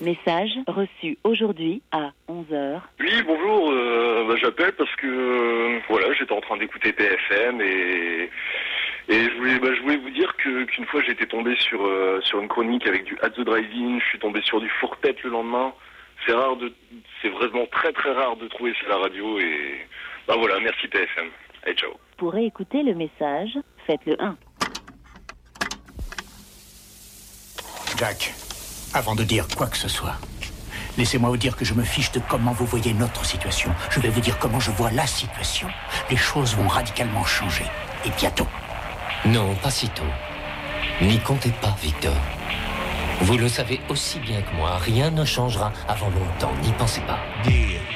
Message reçu aujourd'hui à 11h. Oui, bonjour, j'appelle parce que voilà, j'étais en train d'écouter TFM et je voulais vous dire qu'une fois j'étais tombé sur une chronique avec du At the Drive-In, je suis tombé sur du Four-Tête le lendemain. C'est vraiment très très rare de trouver ça à la radio et voilà, merci TFM. Allez, ciao. Pour écouter le message, faites le 1. Jack, avant de dire quoi que ce soit, laissez-moi vous dire que je me fiche de comment vous voyez notre situation. Je vais vous dire comment je vois la situation. Les choses vont radicalement changer. Et bientôt. Non, pas si tôt. N'y comptez pas, Victor. Vous le savez aussi bien que moi, rien ne changera avant longtemps, n'y pensez pas.